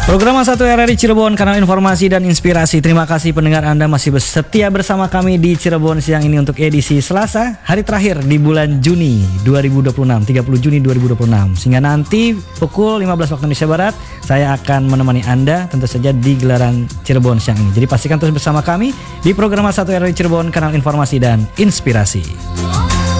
Program A1 RRI Cirebon, kanal informasi dan inspirasi. Terima kasih pendengar Anda masih setia bersama kami di Cirebon siang ini untuk edisi Selasa, hari terakhir di bulan Juni 2026, 30 Juni 2026. Sehingga nanti pukul 15 waktu Indonesia Barat, saya akan menemani Anda tentu saja di gelaran Cirebon siang ini. Jadi pastikan terus bersama kami di program A1 RRI Cirebon, kanal informasi dan inspirasi.